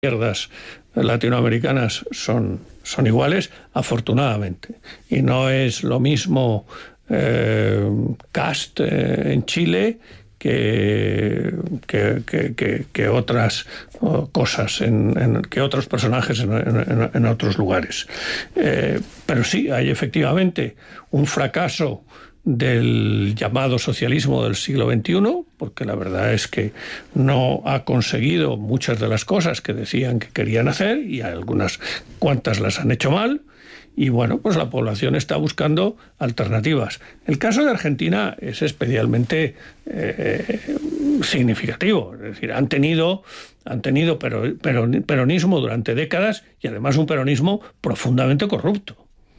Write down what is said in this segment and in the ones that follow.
izquierdas latinoamericanas son iguales, afortunadamente. Y no es lo mismo Kast en Chile que otras cosas, que otros personajes en otros lugares. Pero sí, hay efectivamente un fracaso del llamado socialismo del siglo XXI, porque la verdad es que no ha conseguido muchas de las cosas que decían que querían hacer, y algunas cuantas las han hecho mal, y bueno, pues la población está buscando alternativas. El caso de Argentina es especialmente significativo, es decir, han tenido peronismo durante décadas, y además un peronismo profundamente corrupto.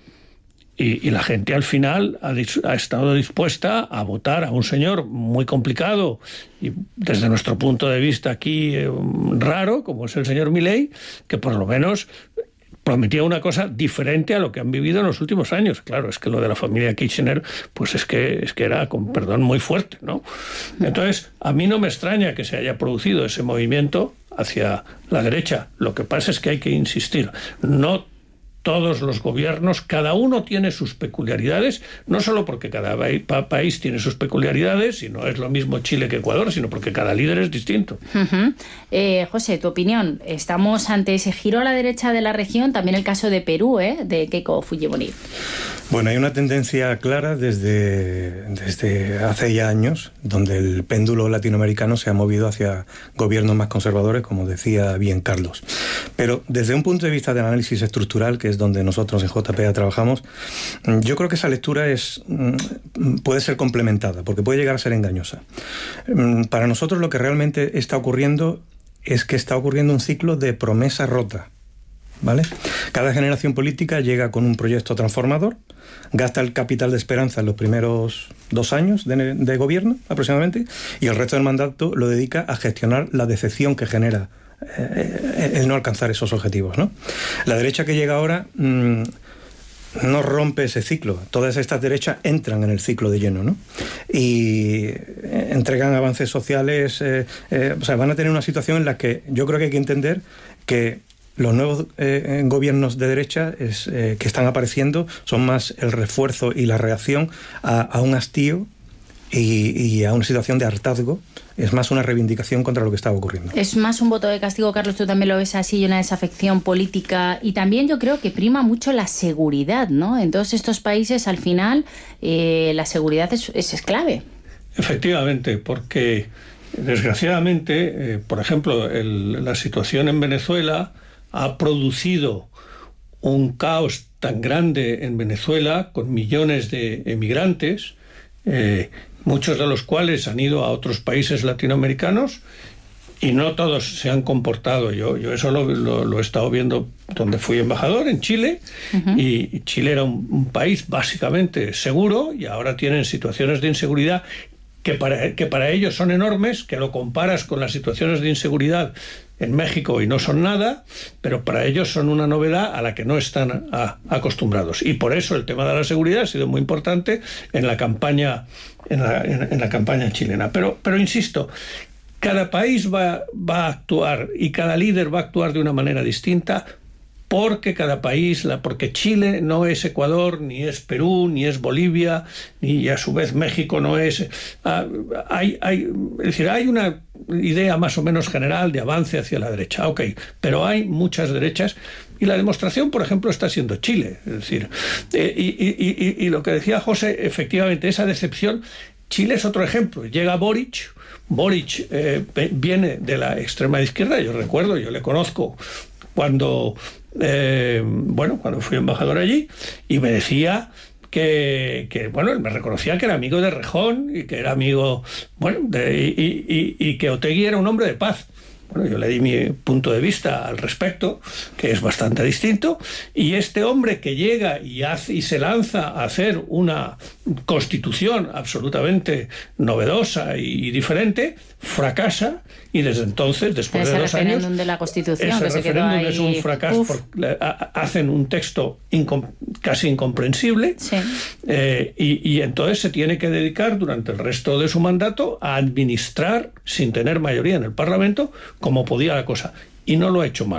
Y la gente al final ha estado dispuesta a votar a un señor muy complicado y desde nuestro punto de vista aquí raro, como es el señor Milei, que por lo menos prometía una cosa diferente a lo que han vivido en los últimos años. Claro, es que lo de la familia Kirchner, pues es que era, con perdón, muy fuerte, ¿no? Entonces, a mí no me extraña que se haya producido ese movimiento hacia la derecha. Lo que pasa es que hay que insistir. No todos los gobiernos, cada uno tiene sus peculiaridades, no solo porque cada país tiene sus peculiaridades, y no es lo mismo Chile que Ecuador, sino porque cada líder es distinto. José, tu opinión. Estamos ante ese giro a la derecha de la región, también el caso de Perú, de Keiko Fujimori. Bueno, hay una tendencia clara desde hace ya años, donde el péndulo latinoamericano se ha movido hacia gobiernos más conservadores, como decía bien Carlos. Pero desde un punto de vista del análisis estructural, que es donde nosotros en JPA trabajamos, yo creo que esa lectura puede ser complementada, porque puede llegar a ser engañosa. Para nosotros lo que realmente está ocurriendo es que está ocurriendo un ciclo de promesa rota, ¿vale? Cada generación política llega con un proyecto transformador, gasta el capital de esperanza en los primeros 2 años de gobierno aproximadamente, y el resto del mandato lo dedica a gestionar la decepción que genera el no alcanzar esos objetivos, ¿no? La derecha que llega ahora no rompe ese ciclo. Todas estas derechas entran en el ciclo de lleno, ¿no? Y entregan avances sociales, o sea, van a tener una situación en la que yo creo que hay que entender que los nuevos gobiernos de derecha que están apareciendo son más el refuerzo y la reacción a un hastío y a una situación de hartazgo. Es más una reivindicación contra lo que estaba ocurriendo. Es más un voto de castigo, Carlos, tú también lo ves así, y una desafección política, y también yo creo que prima mucho la seguridad, ¿no? En todos estos países, al final, la seguridad es clave. Efectivamente, porque desgraciadamente, por ejemplo, la situación en Venezuela ha producido un caos tan grande en Venezuela, con millones de emigrantes, muchos de los cuales han ido a otros países latinoamericanos, y no todos se han comportado. Yo eso lo he estado viendo donde fui embajador, en Chile, y Chile era un país básicamente seguro, y ahora tienen situaciones de inseguridad que para ellos son enormes, que lo comparas con las situaciones de inseguridad en México y no son nada, pero para ellos son una novedad a la que no están acostumbrados. Y por eso el tema de la seguridad ha sido muy importante en la campaña en la campaña chilena. Pero insisto, cada país va a actuar, y cada líder va a actuar de una manera distinta, porque porque Chile no es Ecuador, ni es Perú, ni es Bolivia, ni a su vez México no es. Es decir, hay una idea más o menos general de avance hacia la derecha, pero hay muchas derechas, y la demostración, por ejemplo, está siendo Chile. Es decir, y lo que decía José, efectivamente, esa decepción. Chile es otro ejemplo. Llega Boric viene de la extrema izquierda. Yo le conozco cuando fui embajador allí, y me decía que él me reconocía que era amigo de Rejón, y que era amigo, y que Otegi era un hombre de paz. Bueno, yo le di mi punto de vista al respecto, que es bastante distinto, y este hombre que llega y se lanza a hacer una constitución absolutamente novedosa y diferente, fracasa, y desde entonces, después de 2 años... Ese referéndum de la Constitución, ese que se quedó ahí... es un fracaso, porque hacen un texto casi incomprensible, sí. Y entonces se tiene que dedicar durante el resto de su mandato a administrar, sin tener mayoría en el Parlamento, como podía la cosa. Y no lo ha hecho mal.